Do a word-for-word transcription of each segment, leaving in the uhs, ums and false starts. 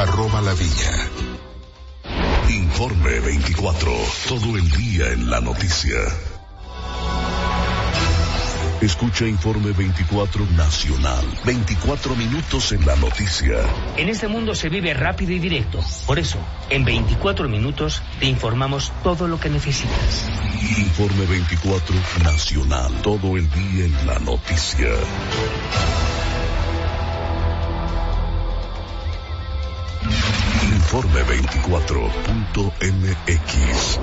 arroba la viña. Informe veinticuatro, todo el día en la noticia. Escucha Informe veinticuatro Nacional, veinticuatro minutos en la noticia. En este mundo se vive rápido y directo. Por eso, en veinticuatro minutos te informamos todo lo que necesitas. Informe veinticuatro Nacional, todo el día en la noticia. Informe veinticuatro punto m x.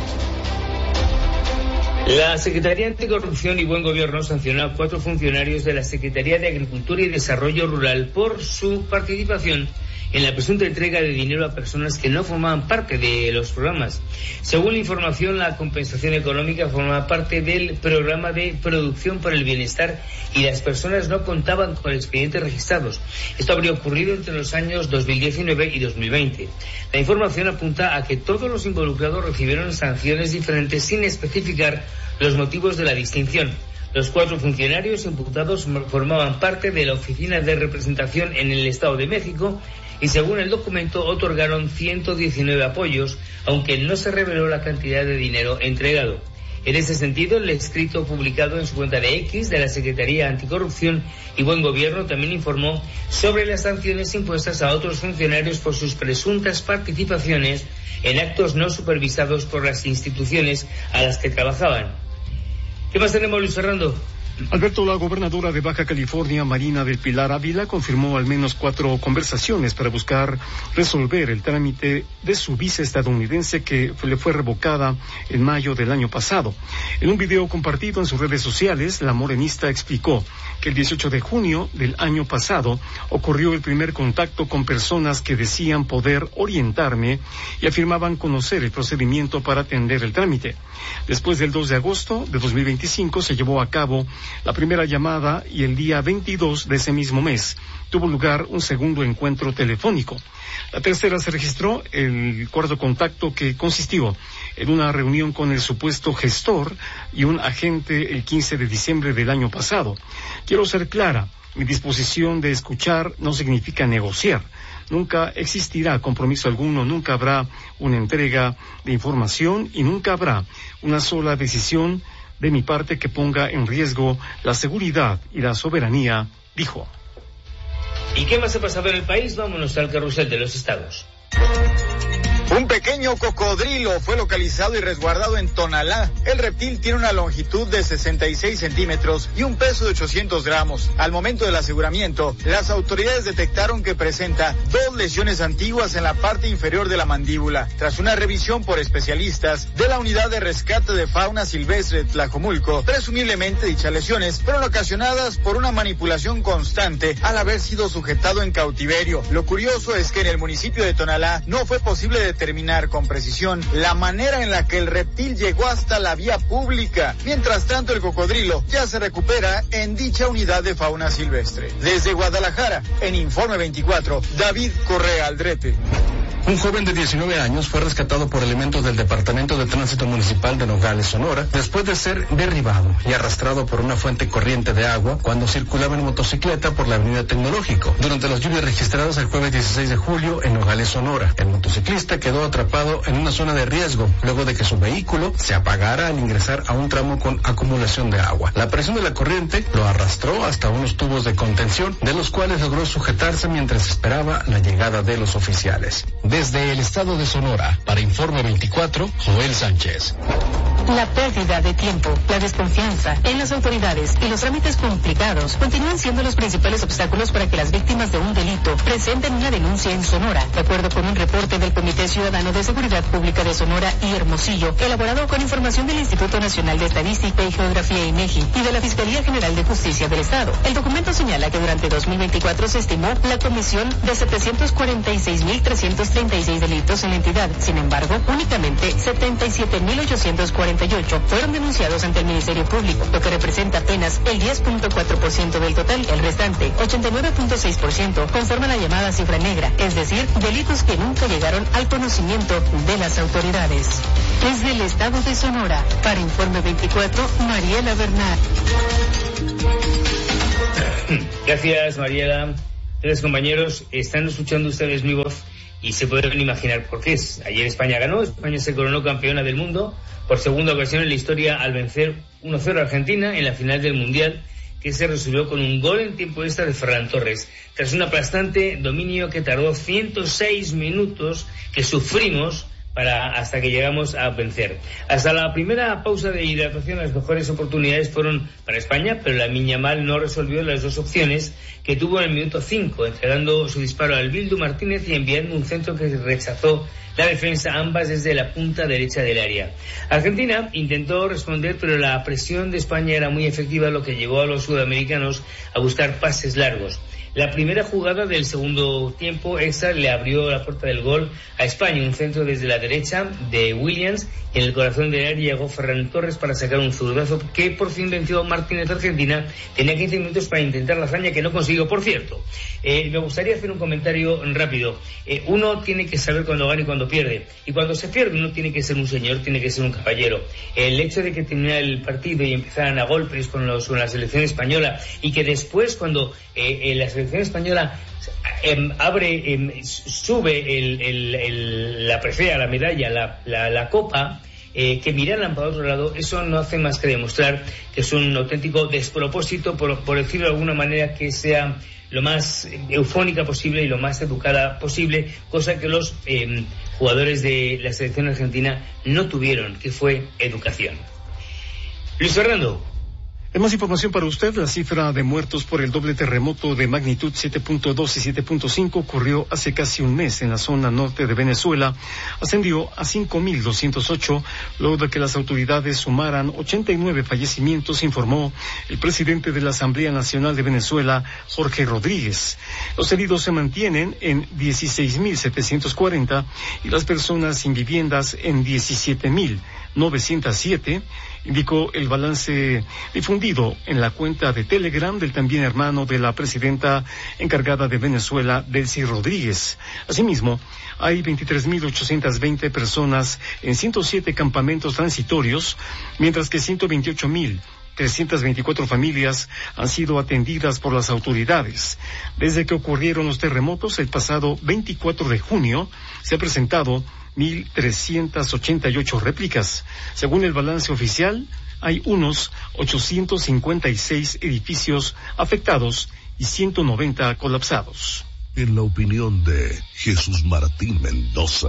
La Secretaría Anticorrupción y Buen Gobierno sancionó a cuatro funcionarios de la Secretaría de Agricultura y Desarrollo Rural por su participación en la presunta entrega de dinero a personas que no formaban parte de los programas. Según la información, la compensación económica formaba parte del programa de producción por el bienestar y las personas no contaban con expedientes registrados. Esto habría ocurrido entre los años dos mil diecinueve y dos mil veinte. La información apunta a que todos los involucrados recibieron sanciones diferentes sin especificar los motivos de la distinción. Los cuatro funcionarios imputados formaban parte de la Oficina de Representación en el Estado de México y según el documento otorgaron ciento diecinueve apoyos, aunque no se reveló la cantidad de dinero entregado. En ese sentido, el escrito publicado en su cuenta de X de la Secretaría Anticorrupción y Buen Gobierno también informó sobre las sanciones impuestas a otros funcionarios por sus presuntas participaciones en actos no supervisados por las instituciones a las que trabajaban. ¿Qué más tenemos, Luis Fernando? Alberto, la gobernadora de Baja California, Marina del Pilar Ávila, confirmó al menos cuatro conversaciones para buscar resolver el trámite de su visa estadounidense que le fue revocada en mayo del año pasado. En un video compartido en sus redes sociales, la morenista explicó que el dieciocho de junio del año pasado ocurrió el primer contacto con personas que decían poder orientarme y afirmaban conocer el procedimiento para atender el trámite. Después del dos de agosto de dos mil veinticinco se llevó a cabo la primera llamada y el día veintidós de ese mismo mes tuvo lugar un segundo encuentro telefónico. La tercera se registró el cuarto contacto, que consistió en una reunión con el supuesto gestor y un agente el quince de diciembre del año pasado. Quiero ser clara, mi disposición de escuchar no significa negociar. Nunca existirá compromiso alguno, nunca habrá una entrega de información y nunca habrá una sola decisión de mi parte que ponga en riesgo la seguridad y la soberanía, dijo. ¿Y qué más ha pasado en el país? Vámonos al carrusel de los estados. Un pequeño cocodrilo fue localizado y resguardado en Tonalá. El reptil tiene una longitud de sesenta y seis centímetros y un peso de ochocientos gramos. Al momento del aseguramiento, las autoridades detectaron que presenta dos lesiones antiguas en la parte inferior de la mandíbula. Tras una revisión por especialistas de la Unidad de Rescate de Fauna Silvestre de Tlajomulco, presumiblemente dichas lesiones fueron ocasionadas por una manipulación constante al haber sido sujetado en cautiverio. Lo curioso es que en el municipio de Tonalá no fue posible determinar con precisión la manera en la que el reptil llegó hasta la vía pública. Mientras tanto, el cocodrilo ya se recupera en dicha unidad de fauna silvestre. Desde Guadalajara, en Informe veinticuatro, David Correa Aldrete. Un joven de diecinueve años fue rescatado por elementos del Departamento de Tránsito Municipal de Nogales, Sonora, después de ser derribado y arrastrado por una fuente corriente de agua cuando circulaba en motocicleta por la avenida Tecnológico. Durante las lluvias registradas el jueves dieciséis de julio en Nogales, Sonora, el motociclista quedó atrapado en una zona de riesgo luego de que su vehículo se apagara al ingresar a un tramo con acumulación de agua. La presión de la corriente lo arrastró hasta unos tubos de contención, de los cuales logró sujetarse mientras esperaba la llegada de los oficiales. Desde el estado de Sonora, para Informe veinticuatro, Joel Sánchez. La pérdida de tiempo, la desconfianza en las autoridades y los trámites complicados continúan siendo los principales obstáculos para que las víctimas de un delito presenten una denuncia en Sonora. De acuerdo con un reporte del Comité Ciudadano de Seguridad Pública de Sonora y Hermosillo, elaborado con información del Instituto Nacional de Estadística y Geografía INEGI y de la Fiscalía General de Justicia del Estado, el documento señala que durante dos mil veinticuatro se estimó la comisión de setecientos cuarenta y seis mil trescientos treinta y seis delitos en la entidad. Sin embargo, únicamente setenta y siete mil ochocientos cuarenta y ocho fueron denunciados ante el Ministerio Público, lo que representa apenas el diez punto cuatro por ciento del total. El restante, ochenta y nueve punto seis por ciento, conforma la llamada cifra negra, es decir, delitos que nunca llegaron al conocimiento de las autoridades. Desde el estado de Sonora, para Informe veinticuatro, Mariela Bernal. Gracias, Mariela. Ustedes, compañeros, están escuchando ustedes mi voz y se pueden imaginar por qué. Ayer España ganó, España se coronó campeona del mundo por segunda ocasión en la historia al vencer uno cero a Argentina en la final del Mundial, que se resolvió con un gol en tiempo extra de Ferran Torres, tras un aplastante dominio que tardó ciento seis minutos, que sufrimos para hasta que llegamos a vencer. Hasta la primera pausa de hidratación, las mejores oportunidades fueron para España, pero Lamine Yamal no resolvió las dos opciones que tuvo en el minuto cinco, entregando su disparo al Bildu Martínez y enviando un centro que rechazó la defensa, ambas desde la punta derecha del área. Argentina intentó responder, pero la presión de España era muy efectiva, lo que llevó a los sudamericanos a buscar pases largos. La primera jugada del segundo tiempo extra le abrió la puerta del gol a España, un centro desde la derecha de Williams, y en el corazón del área llegó Ferran Torres para sacar un zurdazo que por fin venció a Martínez. Argentina tenía quince minutos para intentar la hazaña, que no consiguió, por cierto. Eh, me gustaría hacer un comentario rápido. Eh, uno tiene que saber cuándo gana y cuándo pierde, y cuando se pierde uno tiene que ser un señor, tiene que ser un caballero. El hecho de que terminara el partido y empezaran a golpes con, los, con la selección española, y que después cuando eh, eh, la selección española eh, abre, eh, sube el, el, el, la presea, la medalla, la, la, la copa, eh, que miraran para otro lado, eso no hace más que demostrar que es un auténtico despropósito, por, por decirlo de alguna manera, que sea lo más eufónica posible y lo más educada posible, cosa que los eh, jugadores de la selección argentina no tuvieron, que fue educación. Luis Fernando. Hay más información para usted. La cifra de muertos por el doble terremoto de magnitud siete punto dos y siete punto cinco ocurrió hace casi un mes en la zona norte de Venezuela. Ascendió a cinco mil doscientos ocho, luego de que las autoridades sumaran ochenta y nueve fallecimientos, informó el presidente de la Asamblea Nacional de Venezuela, Jorge Rodríguez. Los heridos se mantienen en dieciséis mil setecientos cuarenta y las personas sin viviendas en diecisiete mil novecientos siete, indicó el balance difundido en la cuenta de Telegram del también hermano de la presidenta encargada de Venezuela, Delcy Rodríguez. Asimismo, hay veintitrés mil ochocientas veinte personas en ciento siete campamentos transitorios, mientras que ciento veintiocho mil trescientas veinticuatro familias han sido atendidas por las autoridades. Desde que ocurrieron los terremotos el pasado veinticuatro de junio, se ha presentado mil trescientas ochenta y ocho réplicas. Según el balance oficial, hay unos ochocientos cincuenta y seis edificios afectados y ciento noventa colapsados. En la opinión de Jesús Martín Mendoza.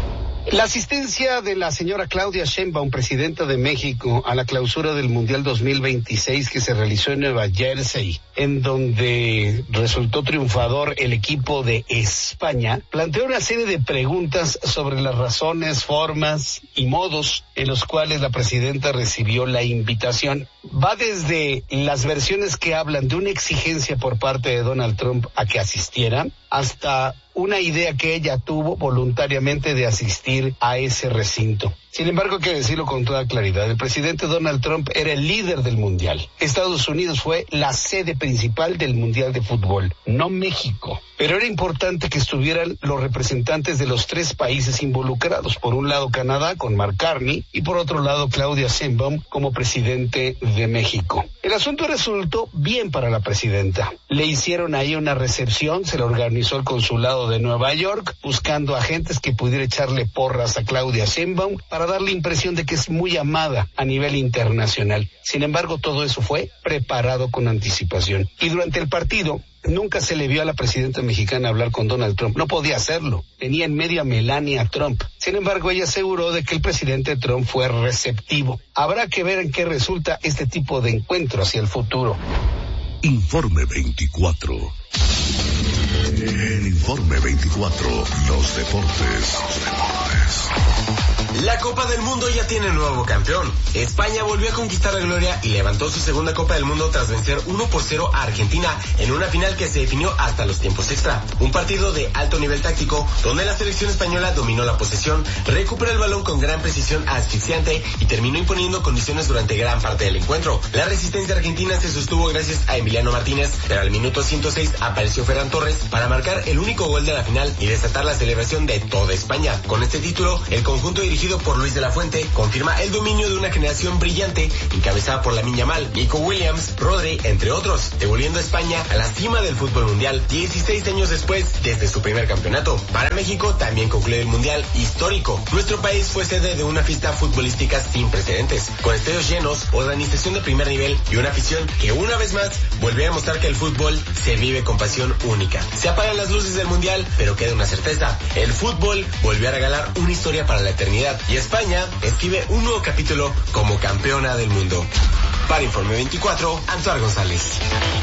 La asistencia de la señora Claudia Sheinbaum, presidenta de México, a la clausura del Mundial dos mil veintiséis que se realizó en Nueva Jersey, en donde resultó triunfador el equipo de España, planteó una serie de preguntas sobre las razones, formas y modos en los cuales la presidenta recibió la invitación. Va desde las versiones que hablan de una exigencia por parte de Donald Trump a que asistiera, hasta una idea que ella tuvo voluntariamente de asistir a ese recinto. Sin embargo, hay que decirlo con toda claridad, el presidente Donald Trump era el líder del Mundial. Estados Unidos fue la sede principal del Mundial de Fútbol, no México. Pero era importante que estuvieran los representantes de los tres países involucrados. Por un lado Canadá con Mark Carney y por otro lado Claudia Sheinbaum como presidente de México. El asunto resultó bien para la presidenta. Le hicieron ahí una recepción, se la organizó el consulado de Nueva York, buscando agentes que pudiera echarle porras a Claudia Sheinbaum para dar la impresión de que es muy amada a nivel internacional. Sin embargo, todo eso fue preparado con anticipación. Y durante el partido, nunca se le vio a la presidenta mexicana hablar con Donald Trump. No podía hacerlo. Tenía en medio a Melania Trump. Sin embargo, ella aseguró de que el presidente Trump fue receptivo. Habrá que ver en qué resulta este tipo de encuentro hacia el futuro. Informe veinticuatro. El Informe veinticuatro. Los deportes. Los deportes. La Copa del Mundo ya tiene nuevo campeón. España volvió a conquistar la gloria y levantó su segunda Copa del Mundo tras vencer uno por cero a Argentina en una final que se definió hasta los tiempos extra. Un partido de alto nivel táctico donde la selección española dominó la posesión, recuperó el balón con gran precisión asfixiante y terminó imponiendo condiciones durante gran parte del encuentro. La resistencia argentina se sostuvo gracias a Emiliano Martínez, pero al minuto ciento seis apareció Ferran Torres para marcar el único gol de la final y desatar la celebración de toda España. Con este este título, el conjunto dirigido por Luis de la Fuente confirma el dominio de una generación brillante encabezada por Lamine Yamal, Nico Williams, Rodri, entre otros, devolviendo a España a la cima del fútbol mundial dieciséis años después desde su primer campeonato. Para México también concluye el mundial histórico. Nuestro país fue sede de una fiesta futbolística sin precedentes, con estadios llenos, organización de primer nivel y una afición que una vez más volvió a demostrar que el fútbol se vive con pasión única. Se apagan las luces del mundial, pero queda una certeza: el fútbol volvió a regalar una historia para la eternidad y España escribe un nuevo capítulo como campeona del mundo. Para Informe veinticuatro, Antoine González.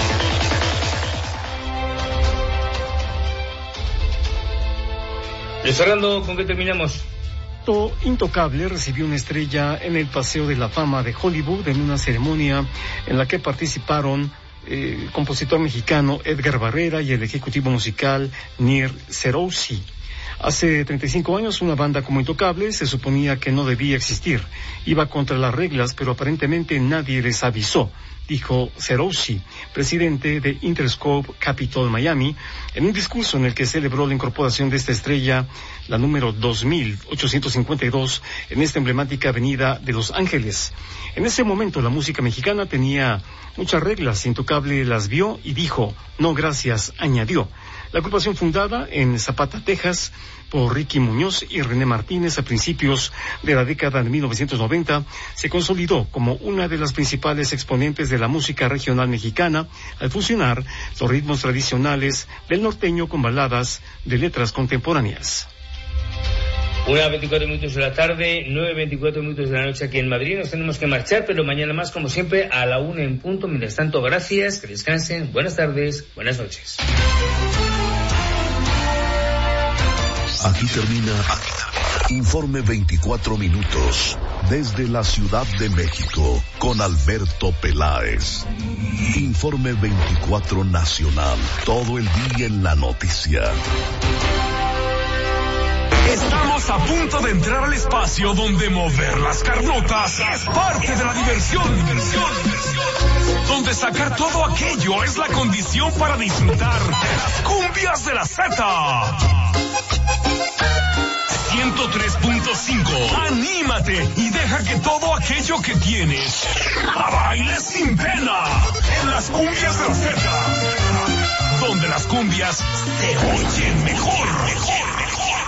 Luis Fernando, ¿con qué terminamos? Intocable recibió una estrella en el Paseo de la Fama de Hollywood en una ceremonia en la que participaron eh, el compositor mexicano Edgar Barrera y el ejecutivo musical Nir Serouzi. Hace treinta y cinco años una banda como Intocable se suponía que no debía existir. Iba contra las reglas, pero aparentemente nadie les avisó, dijo Serouzi, presidente de Interscope Capital Miami, en un discurso en el que celebró la incorporación de esta estrella, la número dos mil ochocientos cincuenta y dos, en esta emblemática avenida de Los Ángeles. En ese momento la música mexicana tenía muchas reglas. Intocable las vio y dijo: no gracias, añadió. La agrupación, fundada en Zapata, Texas, por Ricky Muñoz y René Martínez a principios de la década de mil novecientos noventa, se consolidó como una de las principales exponentes de la música regional mexicana al fusionar los ritmos tradicionales del norteño con baladas de letras contemporáneas. Una veinticuatro minutos de la tarde, nueve veinticuatro minutos de la noche aquí en Madrid. Nos tenemos que marchar, pero mañana más, como siempre, a la una en punto. Mientras tanto, gracias, que descansen, buenas tardes, buenas noches. Aquí termina Informe veinticuatro minutos desde la Ciudad de México con Alberto Peláez. Informe veinticuatro Nacional, todo el día en la noticia. Estamos a punto de entrar al espacio donde mover las carnotas es parte de la diversión. diversión, diversión. Donde sacar todo aquello es la condición para disfrutar de las cumbias de la Z. ciento tres punto cinco. Anímate y deja que todo aquello que tienes a baile sin pena en las cumbias de la Z. Donde las cumbias se oyen mejor, mejor, mejor.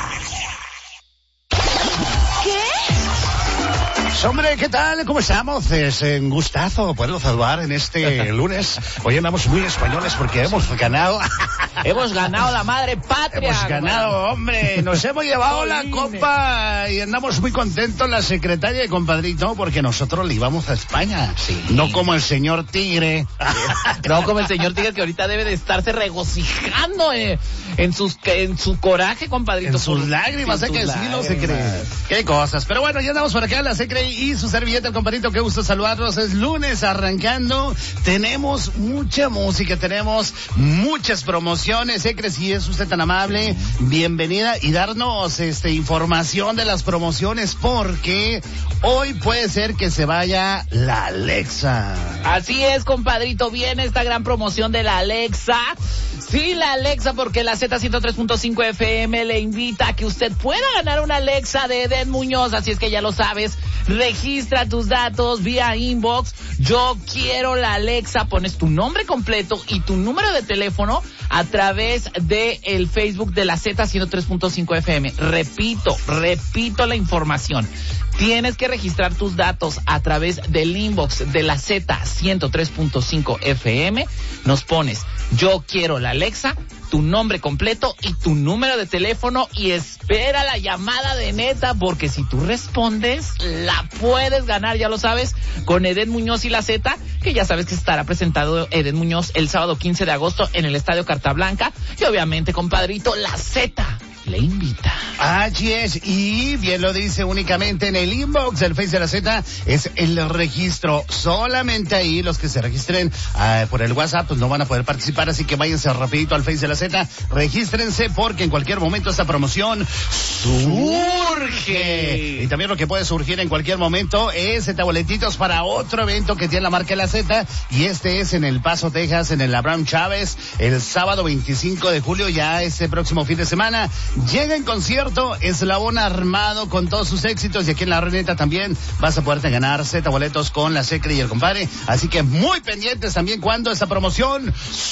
Hombre, ¿qué tal? ¿Cómo estamos? Es un gustazo poderlo saludar en este lunes. Hoy andamos muy españoles porque hemos ganado. Hemos ganado la madre patria. Hemos ganado, hombre. Nos hemos llevado la copa y andamos muy contentos la secretaria y compadrito porque nosotros le íbamos a España. Sí. No como el señor Tigre. No como el señor Tigre, que ahorita debe de estarse regocijando eh, en sus en su coraje, compadrito. En sus lágrimas, hay que decirlo, se cree. Qué cosas. Pero bueno, ya andamos por acá, la secre y su servilleta, el compadrito. Qué gusto saludarlos. Es lunes arrancando. Tenemos mucha música, tenemos muchas promociones. Secre, si es usted tan amable, bienvenida y darnos este información de las promociones, porque hoy puede ser que se vaya la Alexa. Así es, compadrito, viene esta gran promoción de la Alexa. Sí, la Alexa, porque la Z ciento tres punto cinco F M le invita a que usted pueda ganar una Alexa de Eden Muñoz. Así es que ya lo sabes, registra tus datos vía inbox. Yo quiero la Alexa, pones tu nombre completo y tu número de teléfono a través de el Facebook de la Z ciento tres punto cinco F M. Repito, repito la información. Tienes que registrar tus datos a través del inbox de la Z ciento tres punto cinco F M. Nos pones: yo quiero la Alexa, tu nombre completo y tu número de teléfono, y espera la llamada de neta, porque si tú respondes, la puedes ganar, ya lo sabes, con Eden Muñoz y la Z, que ya sabes que estará presentado Eden Muñoz el sábado quince de agosto en el Estadio Carta Blanca, y obviamente, compadrito, la Z le invita. Así es, y bien lo dice, únicamente en el inbox del Face de la Z es el registro. Solamente ahí los que se registren uh, por el WhatsApp pues no van a poder participar, así que váyanse rapidito al Face de la Z, regístrense, porque en cualquier momento esta promoción surge. Y también lo que puede surgir en cualquier momento es Z boletitos para otro evento que tiene la marca La Z, y este es en El Paso, Texas, en el Abraham Chávez, el sábado veinticinco de julio, ya este próximo fin de semana. Llega en concierto Eslabón Armado con todos sus éxitos, y aquí en La Reneta también vas a poderte ganar Z boletos con la Secre y el compadre. Así que muy pendientes también cuando esa promoción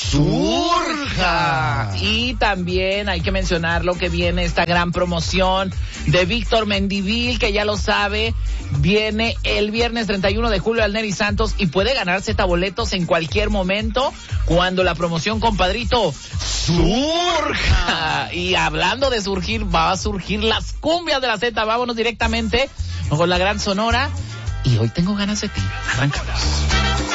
surja. Y también hay que mencionar lo que viene esta gran promoción de Víctor Mendivil, que ya lo sabe, viene el viernes treinta y uno de julio al Neri Santos y puede ganar Z boletos en cualquier momento cuando la promoción, compadrito, surja. Y hablando de surgir, va a surgir las cumbias de la Z. Vámonos directamente con la gran Sonora. Y hoy tengo ganas de ti. Arrancamos.